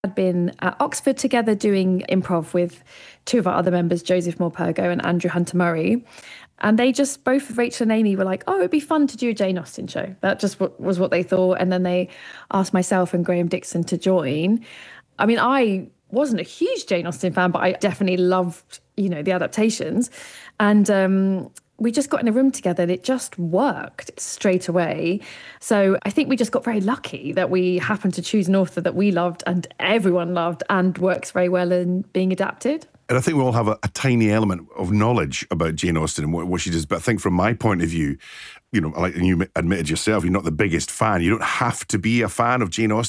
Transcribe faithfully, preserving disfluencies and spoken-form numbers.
had been at Oxford together doing improv with two of our other members, Joseph Morpurgo and Andrew Hunter-Murray. And they just, both Rachel and Amy were like, oh, it'd be fun to do a Jane Austen show. That just was what they thought. And then they asked myself and Graham Dixon to join. I mean, I wasn't a huge Jane Austen fan, but I definitely loved, you know, the adaptations. And um, we just got in a room together and it just worked straight away. So I think we just got very lucky that we happened to choose an author that we loved and everyone loved and works very well in being adapted. And I think we all have a, a tiny element of knowledge about Jane Austen and what, what she does. But I think from my point of view, you know, like you admitted yourself, you're not the biggest fan. You don't have to be a fan of Jane Austen.